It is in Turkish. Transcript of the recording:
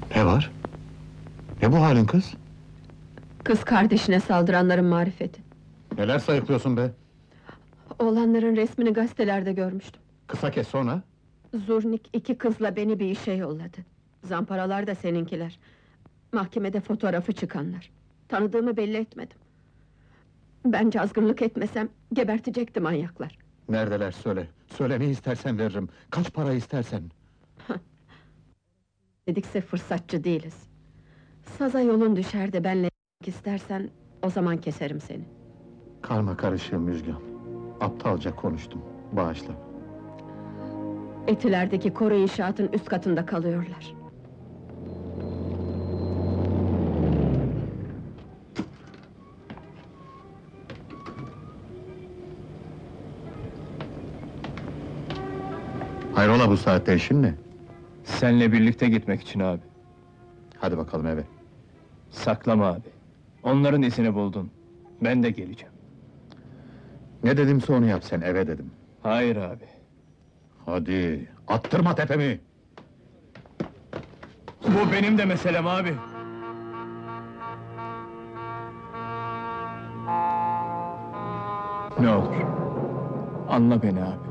Ne var? Ne bu halin kız? Kız kardeşine saldıranların marifeti. Neler sayıklıyorsun be? Oğlanların resmini gazetelerde görmüştüm. Kısa kes sonra. Zurnik 2 kızla beni bir işe yolladı. Zamparalar da seninkiler. Mahkemede fotoğrafı çıkanlar. Tanıdığımı belli etmedim. Ben cazgınlık etmesem gebertecekti manyaklar. Neredeler söyle. Söyle, ne istersen veririm. Kaç para istersen. Dedikse fırsatçı değiliz. Saza yolun düşer de benle istersen o zaman keserim seni. Karma karışığım Müjgan. Aptalca konuştum. Bağışla. Etiler'deki koru inşaatın üst katında kalıyorlar. Hayrola bu saatte işin ne? Senle birlikte gitmek için abi. Hadi bakalım eve. Saklama abi. Onların izini buldun. Ben de geleceğim. Ne dedimse onu yap sen, eve dedim. Hayır abi. Hadi, attırma tepemi! Bu benim de meselem abi. Ne olur. Anla beni abi.